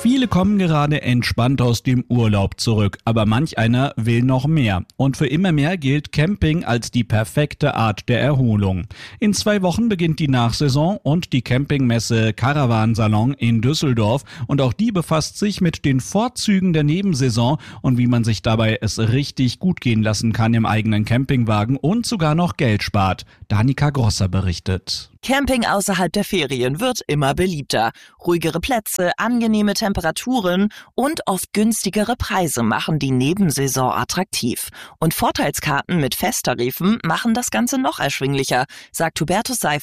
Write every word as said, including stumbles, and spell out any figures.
Viele kommen gerade entspannt aus dem Urlaub zurück, aber manch einer will noch mehr. Und für immer mehr gilt Camping als die perfekte Art der Erholung. In zwei Wochen beginnt die Nachsaison und die Campingmesse Caravansalon in Düsseldorf. Und auch die befasst sich mit den Vorzügen der Nebensaison und wie man sich dabei es richtig gut gehen lassen kann im eigenen Campingwagen und sogar noch Geld spart. Danica Grosser berichtet. Camping außerhalb der Ferien wird immer beliebter. Ruhigere Plätze, angenehme Temperaturen und oft günstigere Preise machen die Nebensaison attraktiv. Und Vorteilskarten mit Festtarifen machen das Ganze noch erschwinglicher, sagt Hubertus Seifert